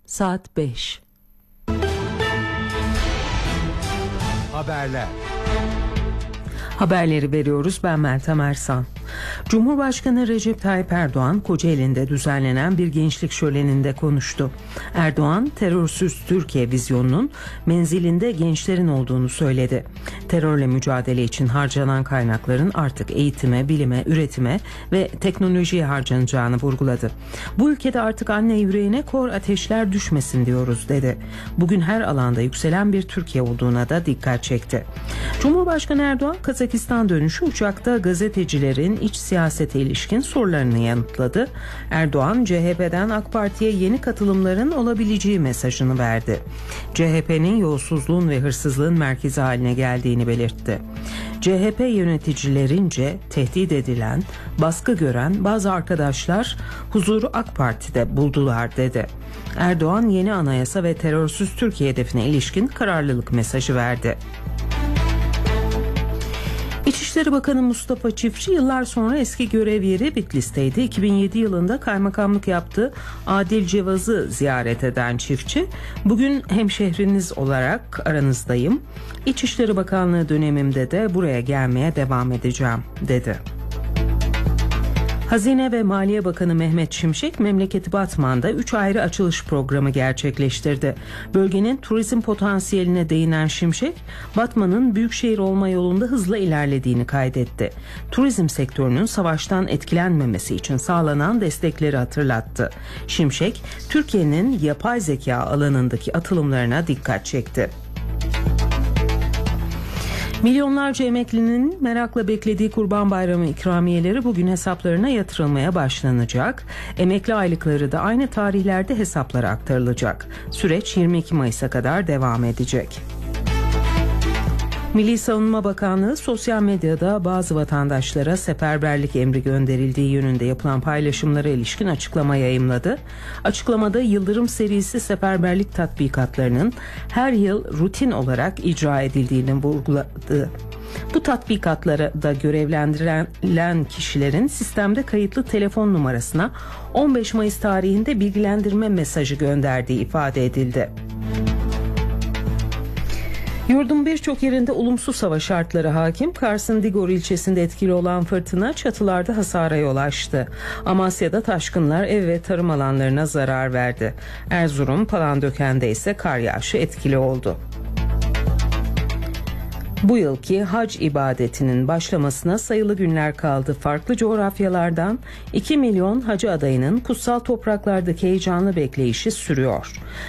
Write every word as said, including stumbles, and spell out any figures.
saat beş. Haberler. Haberleri veriyoruz. Ben Meltem Ersan. Cumhurbaşkanı Recep Tayyip Erdoğan, Kocaeli'nde düzenlenen bir gençlik şöleninde konuştu. Erdoğan, terörsüz Türkiye vizyonunun menzilinde gençlerin olduğunu söyledi. Terörle mücadele için harcanan kaynakların artık eğitime, bilime, üretime ve teknolojiye harcanacağını vurguladı. Bu ülkede artık anne yüreğine kor ateşler düşmesin diyoruz dedi. Bugün her alanda yükselen bir Türkiye olduğuna da dikkat çekti. Cumhurbaşkanı Erdoğan, Kazakistan dönüşü uçakta gazetecilerin iç siyasete ilişkin sorularını yanıtladı. Erdoğan, C H P'den AK Parti'ye yeni katılımların olabileceği mesajını verdi. C H P'nin yolsuzluğun ve hırsızlığın merkezi haline geldiğini belirtti. C H P yöneticilerince tehdit edilen, baskı gören bazı arkadaşlar huzuru AK Parti'de buldular dedi. Erdoğan, yeni anayasa ve terörsüz Türkiye hedefine ilişkin kararlılık mesajı verdi. İçişleri Bakanı Mustafa Çiftçi yıllar sonra eski görev yeri Bitlis'teydi. iki bin yedi yılında kaymakamlık yaptığı Adil Cevaz'ı ziyaret eden Çiftçi, bugün hemşehriniz olarak aranızdayım. İçişleri Bakanlığı dönemimde de buraya gelmeye devam edeceğim dedi. Hazine ve Maliye Bakanı Mehmet Şimşek, memleketi Batman'da üç ayrı açılış programı gerçekleştirdi. Bölgenin turizm potansiyeline değinen Şimşek, Batman'ın büyükşehir olma yolunda hızla ilerlediğini kaydetti. Turizm sektörünün savaştan etkilenmemesi için sağlanan destekleri hatırlattı. Şimşek, Türkiye'nin yapay zeka alanındaki atılımlarına dikkat çekti. Milyonlarca emeklinin merakla beklediği Kurban Bayramı ikramiyeleri bugün hesaplarına yatırılmaya başlanacak. Emekli aylıkları da aynı tarihlerde hesaplara aktarılacak. Süreç yirmi iki Mayıs'a kadar devam edecek. Milli Savunma Bakanlığı sosyal medyada bazı vatandaşlara seferberlik emri gönderildiği yönünde yapılan paylaşımlara ilişkin açıklama yayımladı. Açıklamada Yıldırım serisi seferberlik tatbikatlarının her yıl rutin olarak icra edildiğini vurguladı. Bu tatbikatlara da görevlendirilen kişilerin sistemde kayıtlı telefon numarasına on beş Mayıs tarihinde bilgilendirme mesajı gönderdiği ifade edildi. Yurdun birçok yerinde olumsuz hava şartları hakim. Kars'ın Digor ilçesinde etkili olan fırtına çatılarda hasara yol açtı. Amasya'da taşkınlar ev ve tarım alanlarına zarar verdi. Erzurum, Palandöken'de ise kar yağışı etkili oldu. Bu yılki hac ibadetinin başlamasına sayılı günler kaldı. Farklı coğrafyalardan iki milyon hacı adayının kutsal topraklardaki heyecanlı bekleyişi sürüyor.